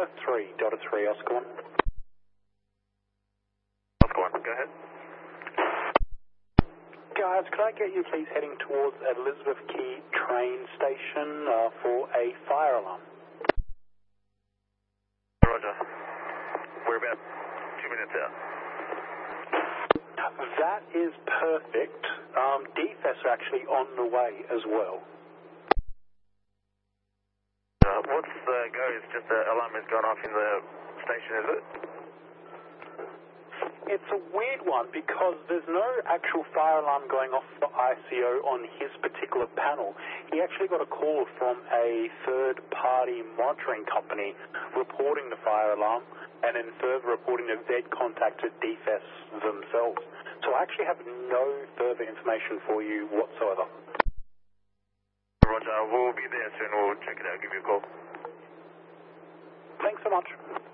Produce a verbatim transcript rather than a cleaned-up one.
Lima three, Delta three, Oscar one. Oscar one, go ahead. Guys, could I get you please heading towards Elizabeth Key train station uh, for a fire alarm? Roger. We're about two minutes out. That is perfect. Um, D F E S are actually on the way as well. Uh, what's the go? It's just the alarm has gone off in the station, is it? It's a weird one because there's no actual fire alarm going off for I C O on his particular panel. He actually got a call from a third-party monitoring company reporting the fire alarm, and then further reporting that they'd contacted D F E S themselves. So I actually have no further information for you whatsoever. Roger, we'll be there soon. We'll check it out, give you a call. Thanks so much.